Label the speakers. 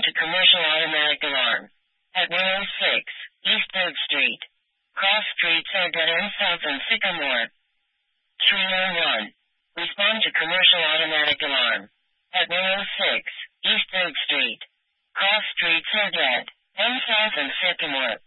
Speaker 1: to commercial automatic alarm. At 106 East 3rd Street. Cross streets are dead end south on Sycamore. 391. Respond to commercial automatic alarm. At 106 East 3rd Street. Cross streets are dead end south on Sycamore.